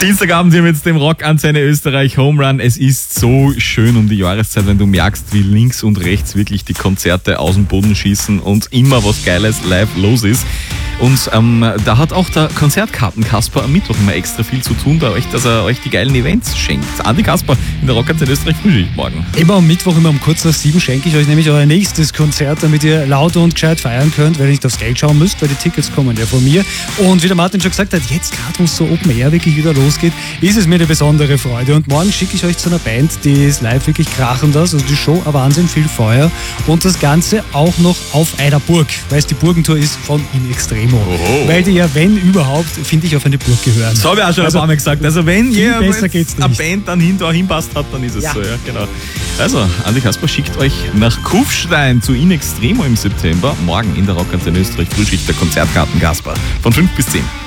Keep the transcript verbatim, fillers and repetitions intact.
Dienstagabend hier mit dem Rockantenne Österreich Home Run. Es ist so schön um die Jahreszeit, wenn du merkst, wie links und rechts wirklich die Konzerte aus dem Boden schießen und immer was Geiles live los ist. Und ähm, da hat auch der Konzertkarten-Kasper am Mittwoch immer extra viel zu tun bei euch, dass er euch die geilen Events schenkt. Andi Kasper in der Rockantenne Österreich Frühschicht morgen. Immer am Mittwoch, immer um kurz nach sieben schenke ich euch nämlich euer nächstes Konzert, damit ihr laut und gescheit feiern könnt, weil ihr nicht aufs Geld schauen müsst, weil die Tickets kommen ja von mir. Und wie der Martin schon gesagt hat, jetzt gerade, wo es so Open Air wirklich wieder losgeht, ist es mir eine besondere Freude. Und morgen schicke ich euch zu einer Band, die ist live wirklich krachend aus. Also die Show, ein Wahnsinn, viel Feuer. Und das Ganze auch noch auf einer Burg, weil es die Burgentour ist von In Extremo. Oho. Weil die ja, wenn überhaupt, finde ich, auf eine Burg gehören. Das habe ich auch schon also, ein paar Mal gesagt. Also wenn viel ihr besser geht's eine nicht. Band dann hin, da hinpasst hat, dann ist es Ja. so. Ja, genau. Also, Andi Kasper schickt euch nach Kufstein zu In Extremo im September. Morgen in der Rockantenne Österreich Frühschicht der Konzertkarten Kasper. Von fünf bis zehn.